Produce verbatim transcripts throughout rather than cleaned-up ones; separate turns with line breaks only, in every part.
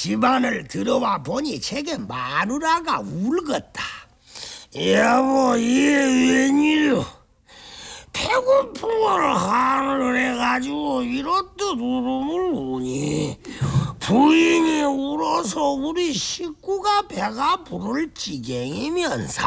집안을 들어와 보니 제게 마누라가 울겄다. 여보, 이게 웬일이오? 배고픈 걸 한을 해가지고 이렇듯 울음을 우니 부인이 울어서 우리 식구가 배가 부를 지경이면서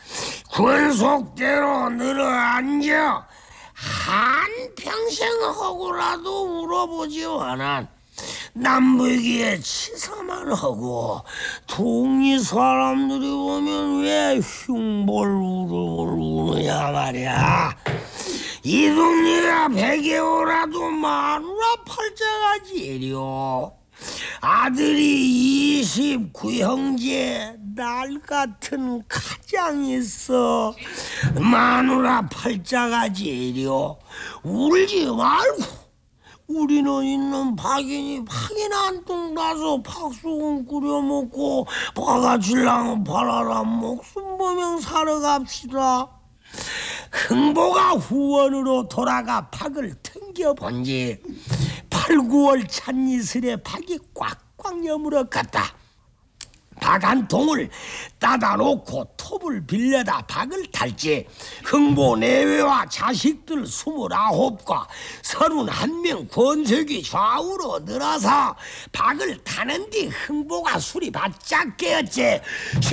군속대로 늘어앉아 한평생 하고라도 울어보지만은 남보기에 치사만 하고 동리 사람들이 보면 왜 흉볼 울음을 우느냐 말이야. 이 동리가 백여라도 마누라 팔자가지려. 아들이 이십구 형제 날 같은 가장 있어. 마누라 팔자가지려. 울지 말고 우리는 있는 박인이 박인 한 통 나서 박수건 끓여 먹고 바가질랑은 팔아라 목숨 보면 살아갑시다. 흥보가 후원으로 돌아가 박을 튕겨본지 팔, 구월 찬이슬에 박이 꽉꽉 여물어 갔다. 박 한 통을 따다 놓고 톱을 빌려다 박을 탈지 흥보 내외와 자식들 스물아홉과 서른한 명 권색이 좌우로 늘어서 박을 타는 뒤 흥보가 술이 바짝 깨었지.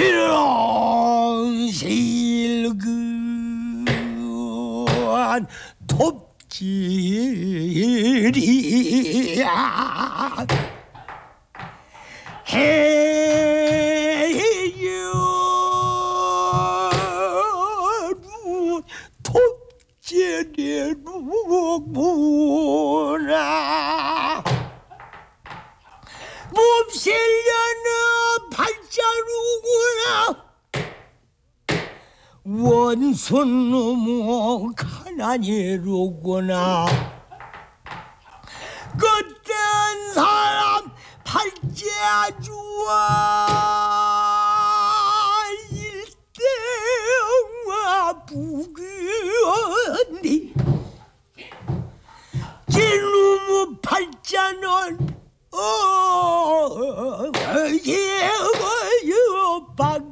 실근실근 톱질이야 해유 톱질이로구나. 몹실려는 팔자루구나. 원손 너무 가난이로구나. 그땐 사람 팔자 주어